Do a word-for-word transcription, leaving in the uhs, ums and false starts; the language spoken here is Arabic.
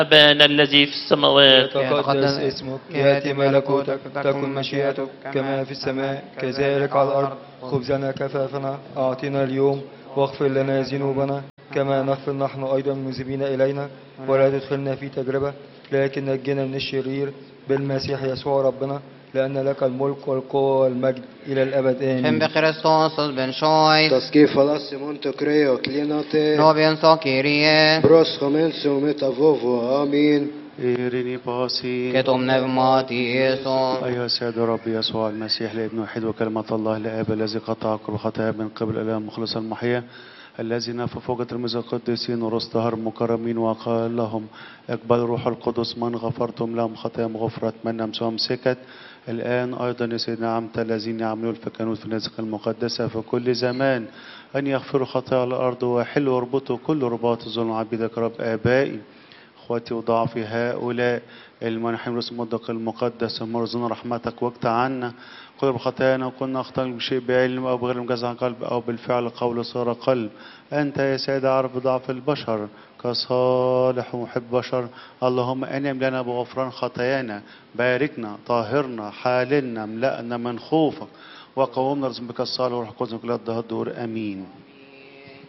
أبانا الذي في السماوات يتقدس اسمك، يأتي ملكوتك، تكن مشيئتك كما في السماء كذلك على الأرض. خبزنا كفافنا أعطنا اليوم، واغفر لنا ذنوبنا كما نغفر نحن أيضا المذنبين إلينا، ولا تدخلنا في تجربة لكن نجنا من الشرير بالمسيح يسوع ربنا، لأن لك الملك والقوة والمجد إلى الأبد آمين. Kristus ben choice. Taski falas monte creo clinate. Novien so Kyrie. Bros comensum et avovo. Amin. إيريني باسي كتم نبماتي يسوع. أيها السيد رب يسوع المسيح الابن الوحيد وكلمة الله الآب الذي قطع كل خطايا من قبل الإله مخلص المحيا، الذي نفى فوق تلميذ القديسين ورث دهر مكرمين وقال لهم اقبلوا روح القدس من غفرتم لهم خطاياهم غفرت من نمسهم سكت. الآن أيضا يا سيدنا عمت الذين يعملون في الكنوز في النسك المقدسة في كل زمان أن يغفروا خطايا الأرض ويحلوا وربطوا كل رباط الظلم عبيدك رب آبائي اخواتي وضعفي هؤلاء المنحين رسم مدق المقدس مرزون رحمتك واقطع عنا كل خطايانا وكنا اخطأنا بشيء بعلم او بغير مجازع قلب او بالفعل قول صار قلب. انت يا سيد عارف ضعف البشر كصالح ومحب بشر، اللهم انعم لنا بغفران خطايانا، باركنا طاهرنا حالنا املأنا من خوفك وقومنا رزقك الصالح والحق كل الدهر امين.